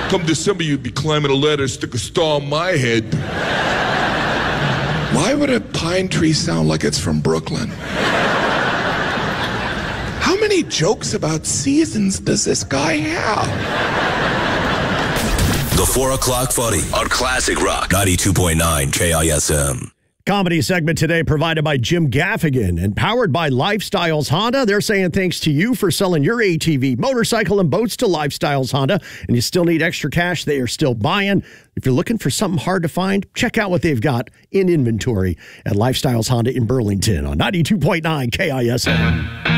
Come December, you'd be climbing a ladder, stick a star on my head. Why would a pine tree sound like it's from Brooklyn? How many jokes about seasons does this guy have? The 4 o'clock Funny on Classic Rock 92.9 KISM. Comedy segment today provided by Jim Gaffigan and powered by Lifestyles Honda. They're saying thanks to you for selling your ATV, motorcycle, and boats to Lifestyles Honda. And you still need extra cash, they are still buying. If you're looking for something hard to find, check out what they've got in inventory at Lifestyles Honda in Burlington on 92.9 KISM.